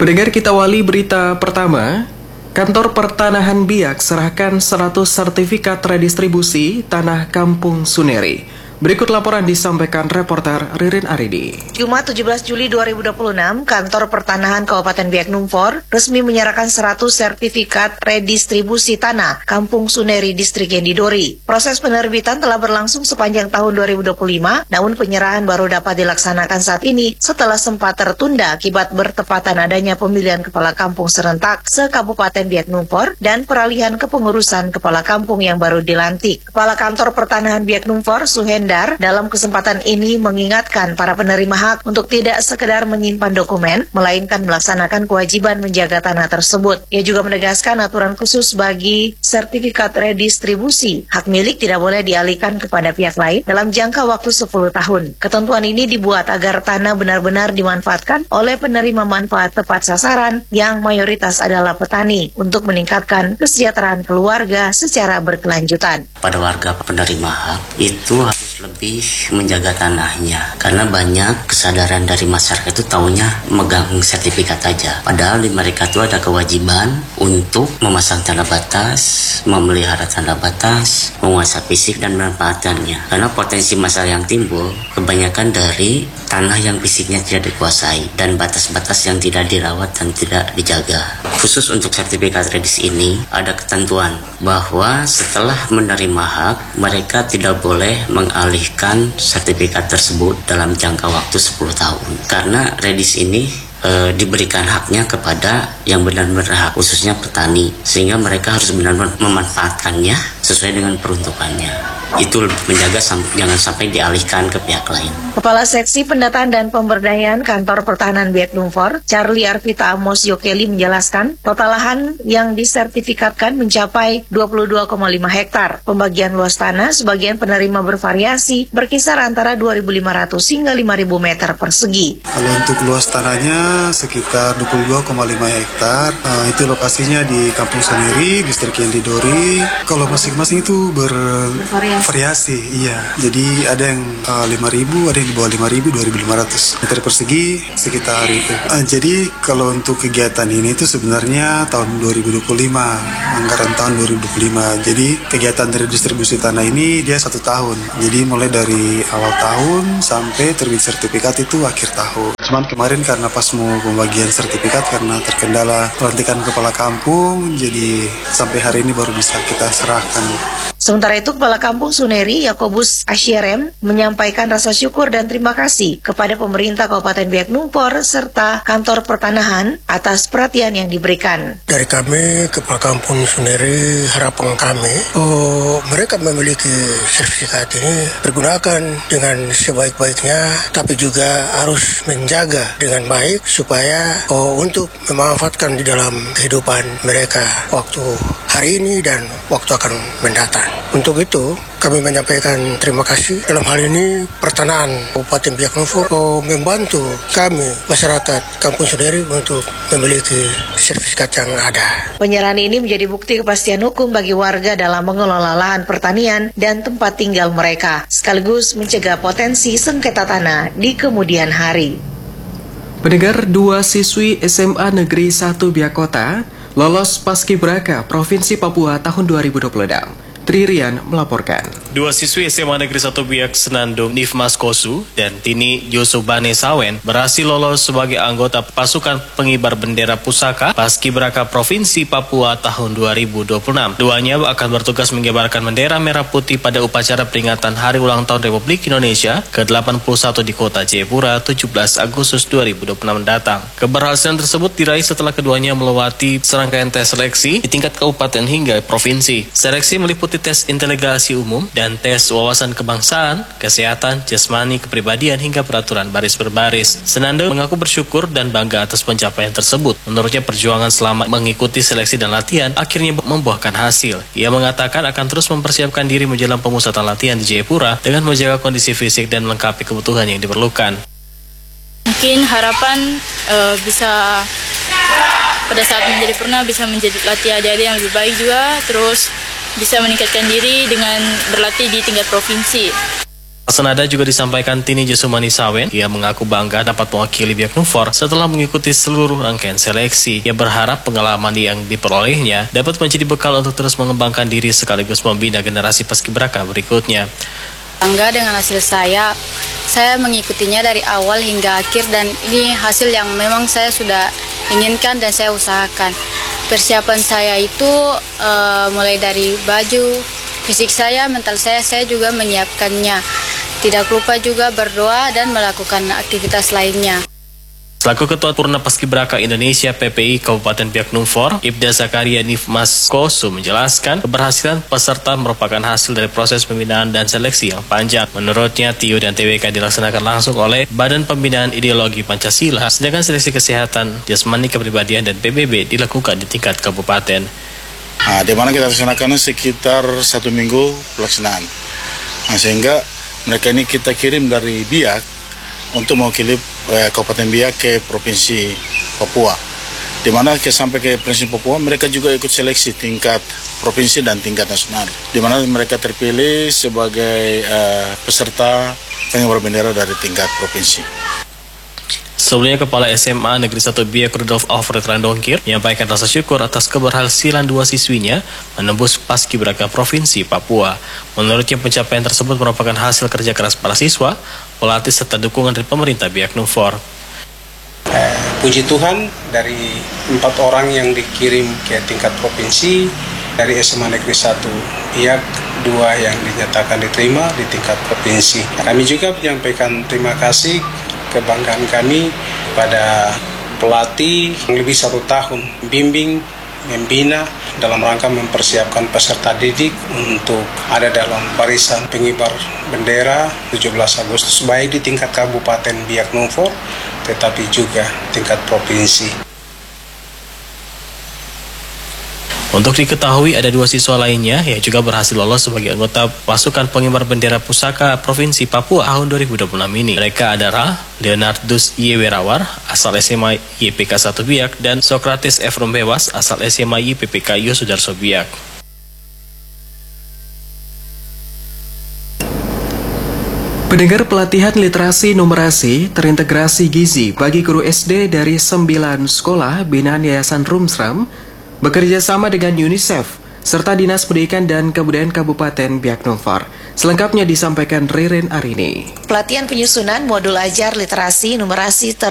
Pendengar, kita awali berita pertama. Kantor Pertanahan Biak serahkan 100 sertifikat redistribusi tanah Kampung Suneri. Berikut laporan disampaikan reporter Ririn Aridi. Jumat 17 Juli 2026, Kantor Pertanahan Kabupaten Biak Numfor resmi menyerahkan 100 sertifikat redistribusi tanah Kampung Suneri Distrik Yendidori. Proses penerbitan telah berlangsung sepanjang tahun 2025, namun penyerahan baru dapat dilaksanakan saat ini setelah sempat tertunda akibat bertepatan adanya pemilihan kepala kampung serentak se-Kabupaten Biak Numfor dan peralihan kepengurusan kepala kampung yang baru dilantik. Kepala Kantor Pertanahan Biak Numfor, Suhendar, dalam kesempatan ini mengingatkan para penerima hak untuk tidak sekedar menyimpan dokumen, melainkan melaksanakan kewajiban menjaga tanah tersebut. Ia juga menegaskan aturan khusus bagi sertifikat redistribusi. Hak milik tidak boleh dialihkan kepada pihak lain dalam jangka waktu 10 tahun. Ketentuan ini dibuat agar tanah benar-benar dimanfaatkan oleh penerima manfaat tepat sasaran yang mayoritas adalah petani untuk meningkatkan kesejahteraan keluarga secara berkelanjutan. Pada warga penerima hak itu harus lebih menjaga tanahnya, karena banyak kesadaran dari masyarakat itu taunya megang sertifikat aja, padahal di mereka itu ada kewajiban untuk memasang tanda batas, memelihara tanda batas, menguasai fisik dan memanfaatkannya. Karena potensi masalah yang timbul kebanyakan dari tanah yang fisiknya tidak dikuasai dan batas-batas yang tidak dirawat dan tidak dijaga. Khusus untuk sertifikat redis ini ada ketentuan bahwa setelah menerima hak, mereka tidak boleh mengalihkan sertifikat tersebut dalam jangka waktu 10 tahun. Karena redis ini diberikan haknya kepada yang benar-benar hak, khususnya petani, sehingga mereka harus benar-benar memanfaatkannya sesuai dengan peruntukannya. Itu menjaga jangan sampai dialihkan ke pihak lain. Kepala Seksi Pendataan dan Pemberdayaan Kantor Pertahanan Biak Numfor, Charlie Arvita Amos Yokeli menjelaskan, total lahan yang disertifikatkan mencapai 22,5 hektar. Pembagian luas tanah sebagian penerima bervariasi, berkisar antara 2.500 hingga 5.000 meter persegi. Kalau untuk luas tanahnya sekitar 22,5 hektar. Itu lokasinya di Kampung Suneri, Distrik Yendidori. Kalau masing-masing itu bervariasi, iya. Jadi ada yang 5.000, ada yang di bawah 5.000, 2.500 meter persegi sekitar itu. Jadi kalau untuk kegiatan ini itu sebenarnya tahun 2025, anggaran tahun 2025. Jadi kegiatan redistribusi tanah ini dia 1 tahun. Jadi mulai dari awal tahun sampai terbit sertifikat itu akhir tahun. Cuman kemarin karena pas mau pembagian sertifikat karena terkendala pelantikan kepala kampung, jadi sampai hari ini baru bisa kita serahkan. Sementara itu, Kepala Kampung Suneri, Yakobus Asyerem, menyampaikan rasa syukur dan terima kasih kepada pemerintah Kabupaten Biak Numfor serta Kantor Pertanahan atas perhatian yang diberikan. Dari kami, Kepala Kampung Suneri, harapan kami, mereka memiliki sertifikat ini pergunakan dengan sebaik-baiknya, tapi juga harus menjaga dengan baik supaya untuk memanfaatkan di dalam kehidupan mereka waktu hari ini dan waktu akan mendatang. Untuk itu, kami menyampaikan terima kasih. Dalam hal ini, Pertanahan Kabupaten Biak Numfor membantu kami, masyarakat Kampung Suneri, untuk memiliki sertifikat yang ada. Penyerahan ini menjadi bukti kepastian hukum bagi warga dalam mengelola lahan pertanian dan tempat tinggal mereka, sekaligus mencegah potensi sengketa tanah di kemudian hari. Pendengar, 2 siswi SMA Negeri 1 Biak Kota lolos Paskibraka Provinsi Papua tahun 2026. Tririan melaporkan. 2 siswi SMA Negeri 1 Biak Senandung Nifmas Kosu dan Tini Yosobane Sawen berhasil lolos sebagai anggota pasukan pengibar bendera pusaka Paskibraka Provinsi Papua tahun 2026. Duanya akan bertugas mengibarkan bendera merah putih pada upacara peringatan Hari Ulang Tahun Republik Indonesia ke-81 di Kota Jayapura 17 Agustus 2026 mendatang. Keberhasilan tersebut diraih setelah keduanya melewati serangkaian tes seleksi di tingkat kabupaten hingga provinsi. Seleksi meliputi tes integrasi umum dan tes wawasan kebangsaan, kesehatan, jasmani, kepribadian hingga peraturan baris berbaris. Senandung mengaku bersyukur dan bangga atas pencapaian tersebut. Menurutnya perjuangan selama mengikuti seleksi dan latihan akhirnya membuahkan hasil. Ia mengatakan akan terus mempersiapkan diri menjelang pemusatan latihan di Jayapura dengan menjaga kondisi fisik dan melengkapi kebutuhan yang diperlukan. Mungkin harapan bisa pada saat menjadi purna bisa menjadi latih adik-adik yang lebih baik juga, terus bisa meningkatkan diri dengan berlatih di tingkat provinsi. Senada juga disampaikan Tini Jesumani Sawen. Ia mengaku bangga dapat mewakili Biak Numfor setelah mengikuti seluruh rangkaian seleksi. Ia berharap pengalaman yang diperolehnya dapat menjadi bekal untuk terus mengembangkan diri sekaligus membina generasi paskibraka berikutnya. Bangga dengan hasil saya mengikutinya dari awal hingga akhir dan ini hasil yang memang saya sudah inginkan dan saya usahakan. Persiapan saya itu mulai dari baju, fisik saya, mental saya juga menyiapkannya. Tidak lupa juga berdoa dan melakukan aktivitas lainnya. Selaku Ketua Purna Paskibraka Indonesia PPI Kabupaten Biak Numfor, Ibda Zakaria Nifmas Kosu menjelaskan keberhasilan peserta merupakan hasil dari proses pembinaan dan seleksi yang panjang. Menurutnya, TIO dan TWK dilaksanakan langsung oleh Badan Pembinaan Ideologi Pancasila, sedangkan seleksi kesehatan, jasmani kepribadian dan PBB dilakukan di tingkat kabupaten. Di mana kita laksanakan sekitar 1 minggu pelaksanaan. Sehingga mereka ini kita kirim dari Biak untuk mewakili Kabupaten Biak ke Provinsi Papua. Di mana sampai ke Provinsi Papua mereka juga ikut seleksi tingkat provinsi dan tingkat nasional. Di mana mereka terpilih sebagai peserta pengibar bendera dari tingkat provinsi. Sebelumnya, Kepala SMA Negeri 1 Biak Rudolf Alfred Randongkir menyampaikan rasa syukur atas keberhasilan 2 siswinya menembus Paskibraka Provinsi Papua. Menurutnya, pencapaian tersebut merupakan hasil kerja keras para siswa, pelatih serta dukungan dari pemerintah Biak Numfor. Puji Tuhan, dari 4 orang yang dikirim ke tingkat provinsi, dari SMA Negeri 1 Biak, 2 yang dinyatakan diterima di tingkat provinsi. Kami juga menyampaikan terima kasih, kebanggaan kami pada pelatih yang lebih 1 tahun bimbing, membina dalam rangka mempersiapkan peserta didik untuk ada dalam barisan pengibar bendera 17 Agustus baik di tingkat Kabupaten Biak Numfor tetapi juga tingkat provinsi. Untuk diketahui, ada 2 siswa lainnya yang juga berhasil lolos sebagai anggota pasukan pengibar bendera pusaka Provinsi Papua tahun 2026 ini. Mereka adalah Leonardus Y. Werawar, asal SMA YPK 1 Biak, dan Sokrates F. Rombewas, asal SMA YPPK Yosudarso Biak. Pendengar, pelatihan literasi numerasi terintegrasi gizi bagi guru SD dari 9 sekolah binaan Yayasan Rumsram bekerja sama dengan UNICEF serta Dinas Pendidikan dan Kebudayaan Kabupaten Biak Numfor. Selengkapnya disampaikan Ririn Arini. Pelatihan penyusunan modul ajar literasi numerasi